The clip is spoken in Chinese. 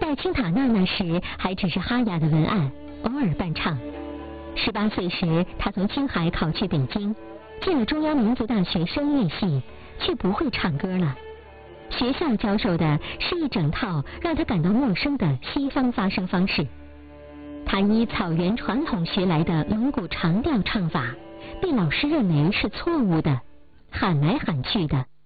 在青塔娜那时还只是哈雅的文案，偶尔伴唱。18岁时，他从青海考去北京，进了中央民族大学声乐系，却不会唱歌了。学校教授的是一整套让他感到陌生的西方发声方式。他依草原传统学来的蒙古长调唱法，被老师认为是错误的，喊来喊去的。